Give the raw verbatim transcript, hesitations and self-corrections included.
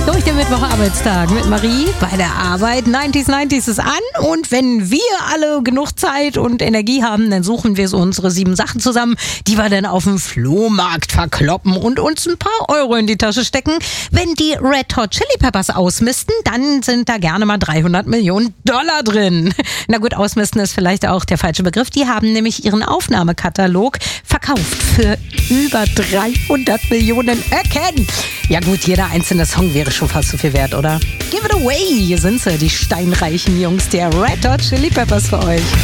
Durch den Mittwocharbeitstag mit Marie bei der Arbeit. neunziger neunzig ist an und wenn wir alle genug Zeit und Energie haben, dann suchen wir so unsere sieben Sachen zusammen, die wir dann auf dem Flohmarkt verkloppen und uns ein paar Euro in die Tasche stecken. Wenn die Red Hot Chili Peppers ausmisten, dann sind da gerne mal dreihundert Millionen Dollar drin. Na gut, ausmisten ist vielleicht auch der falsche Begriff. Die haben nämlich ihren Aufnahmekatalog verkauft für über dreihundert Millionen Öcken. Ja gut, jeder einzelne Song wäre schon fast so viel wert, oder? Give it away! Hier sind sie, die steinreichen Jungs der Red Hot Chili Peppers für euch.